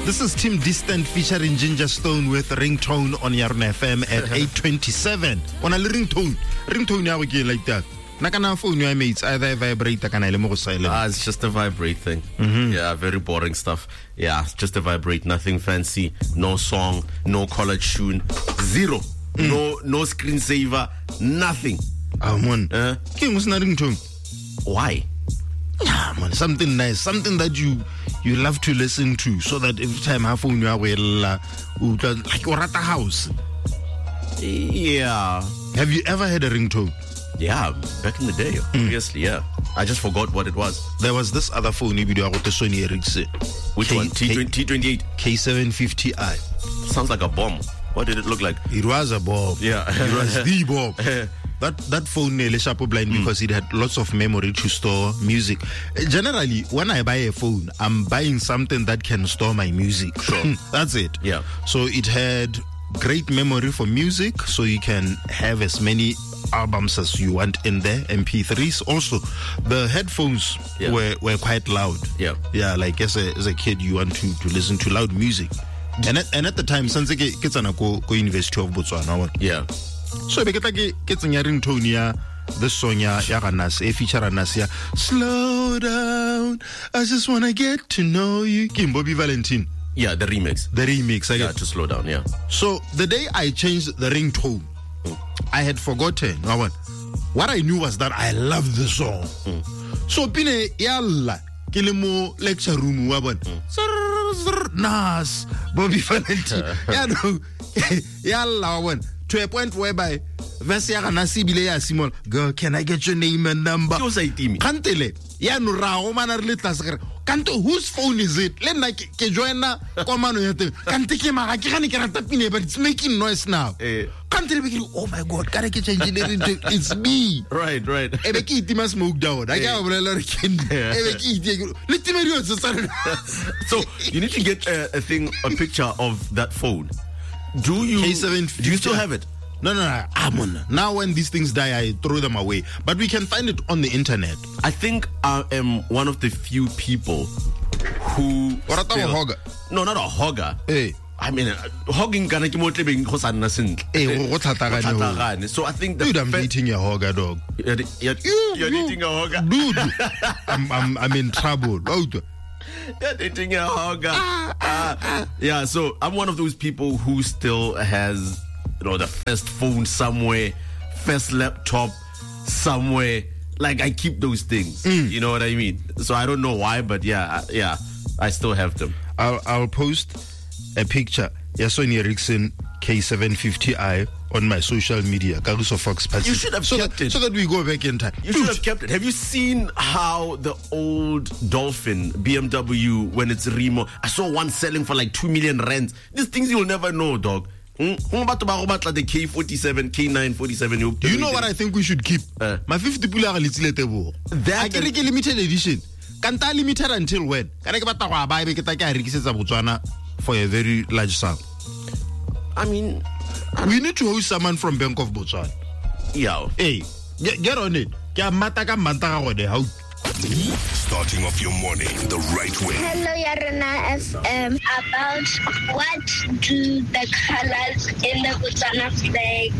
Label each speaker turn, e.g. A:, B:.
A: This is Tim Distant featuring Ginger Stone with Ringtone on Yarn FM at 8:27. On a ringtone ya go like that. Nakana phone ya mates either vibrate kana le mo go silent.
B: It's just a vibrate thing. Yeah, very boring stuff. Yeah, it's just a vibrate, nothing fancy, no song, no college tune, zero. No screensaver, nothing.
A: Man. King was not ringtone.
B: Why?
A: Yeah, man, something nice, something that you love to listen to, so that every time I phone you away, like you're at the house.
B: Yeah.
A: Have you ever had a ringtone?
B: Yeah, back in the day, obviously, yeah. I just forgot what it was.
A: There was this other phone you video with the Sony Ericsson.
B: Which one? T28?
A: K750i.
B: Sounds like a bomb. What did it look like?
A: It was a bomb.
B: Yeah.
A: It was the bomb. That phone le sharp blind because it had lots of memory to store music. Generally, when I buy a phone, I'm buying something that can store my music.
B: Sure.
A: That's it.
B: Yeah.
A: So it had great memory for music, so you can have as many albums as you want in there, MP3s. Also, the headphones were quite loud.
B: Yeah.
A: Yeah, like as a kid, you want to listen to loud music. And at the time, since kids are go University of Botswana.
B: Yeah.
A: So be ke tsenya ringtone ya this song ya Ganas e feature Anasia. Slow down, I just wanna get to know you. Kim Bobby Valentine.
B: Yeah, the remix.
A: I
B: To slow down, yeah.
A: So the day I changed the ringtone, I had forgotten. What I knew was that I loved the song. So pine yalla ke le mo lecture room wa bona. Nas Bobby Valentine. Yalla one. To a point whereby verse ya gana sibile ya simol, girl, can I get your name and number? Kantele ya no ra o mana re tla se kanto, whose phone is it? Le nna ke joina komano ya teng kante ke maga ke gane ke rata pine, but it's making noise now. Kantele be ke, oh my god, ka re ke change it's me.
B: Right.
A: E be ke itima smoke down. I ga bolela re ke e be ke itie le timerio se sa.
B: So you need to get a picture of that phone. Do you still have it?
A: No. Now when these things die, I throw them away. But we can find it on the internet.
B: I think I am one of the few people who
A: hogger.
B: No, not a hogger.
A: Hey.
B: I mean, hogging kana ke mo tlebeng go sa nna sentle.
A: Go tlhatagane.
B: So I think
A: dude, I'm dating a hogger, dog.
B: You're dating a hogger?
A: Dude, I'm in trouble.
B: You're dating a hogger. Yeah, so I'm one of those people who still has, the first phone somewhere, first laptop somewhere. Like, I keep those things. You know what I mean? So I don't know why, but yeah, I still have them.
A: I'll post a picture. Sony Ericsson K750i on my social media. Karuso Fox Party.
B: You should have kept it.
A: So that we go back in time.
B: You should have kept it. Have you seen how the old Dolphin BMW, when it's Remo, I saw one selling for like 2 million rands. These things you'll never know, dog. The K47, K947.
A: Do you know what I think we should keep? My 50 pula that limited edition. Kanta limited until when? For a very large sum.
B: I mean,
A: we need to host someone from Bank of Botswana.
B: Yeah.
A: Hey, get on it.
C: Starting off your morning the right way.
D: Hello, Yarana FM. About what do the colors in the Botswana flag